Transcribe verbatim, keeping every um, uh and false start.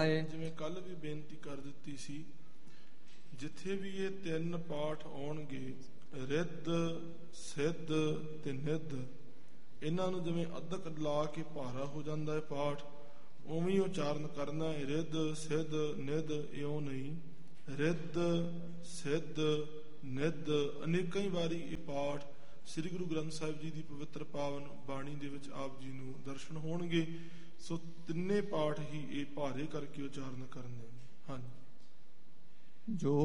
ਜਿਵੇਂ ਕੱਲ ਵੀ ਬੇਨਤੀ ਕਰ ਦਿੱਤੀ ਸੀ, ਜਿੱਥੇ ਵੀ ਇਹ ਤਿੰਨ ਪਾਠ ਆਉਣਗੇ, ਰਿੱਧ, ਸਿੱਧ ਤੇ ਨਿੱਧ, ਇਹਨਾਂ ਨੂੰ ਜਿਵੇਂ ਅੱਧਕ ਲਾ ਕੇ ਭਾਰਾ ਹੋ ਜਾਂਦਾ ਹੈ ਪਾਠ, ਉਵੇਂ ਹੀ ਉਚਾਰਨ ਕਰਨਾ ਹੈ। ਰਿੱਧ, ਸਿੱਧ, ਨਿੱਧ ਇਉਂ ਨਹੀਂ, ਰਿੱਧ, ਸਿੱਧ, ਨਿੱਧ। ਅਨੇਕਾਂ ਹੀ ਵਾਰੀ ਇਹ ਪਾਠ ਸ੍ਰੀ ਗੁਰੂ ਗ੍ਰੰਥ ਸਾਹਿਬ ਜੀ ਦੀ ਪਵਿੱਤਰ ਪਾਵਨ ਬਾਣੀ ਦੇ ਵਿੱਚ ਆਪ ਜੀ ਨੂੰ ਦਰਸ਼ਨ ਹੋਣਗੇ। ਸੋ ਤਿੰਨੇ ਪਾਠ ਹੀ ਇਹ ਭਾਰੇ ਕਰਕੇ ਉਚਾਰਨ ਕਰਨੇ। ਹਾਂਜੀ, ਜੋ